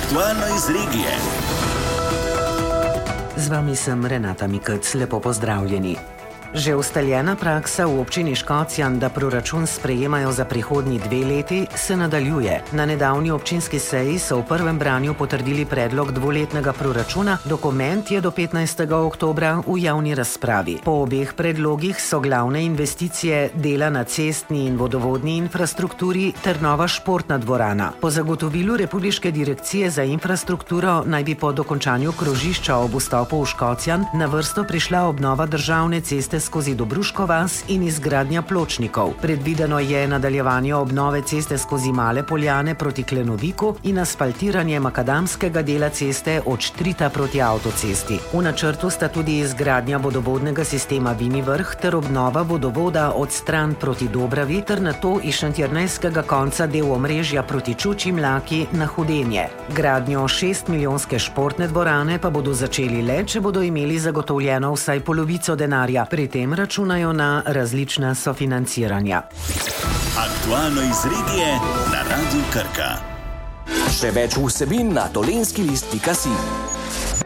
Aktualno iz regije. Z vami sem Renata Mikec, lepo pozdravljeni. Že ustaljena praksa v občini Škocjan, da proračun sprejemajo za prihodnji 2 leti, se nadaljuje. Na nedavni občinski seji so v prvem branju potrdili predlog 2-letnega proračuna, dokument je do 15. oktobra v javni razpravi. Po obeh predlogih so glavne investicije dela na cestni in vodovodni infrastrukturi ter nova športna dvorana. Po zagotovilu Republiške direkcije za infrastrukturo naj bi po dokončanju krožišča ob vstopu v Škocjan na vrsto prišla obnova državne ceste skozi Dobruško vas in izgradnja pločnikov. Predvideno je nadaljevanje obnove ceste skozi Male Poljane proti Klenoviku in asfaltiranje makadamskega dela ceste od Štrita proti avtocesti. V načrtu sta tudi izgradnja vodovodnega sistema Vini Vrh ter obnova vodovoda od Stran proti Dobravi ter nato iz šentjernejskega konca del omrežja proti Čuči Mlaki na Hudenje. Gradnjo 6-milijonske športne dvorane pa bodo začeli le, če bodo imeli zagotovljeno vsaj polovico denarja. Pri tem računajo na različna sofinanciranja. Aktualno iz regije na Radiu Krka. Še več vsebin na tolenskilist.si.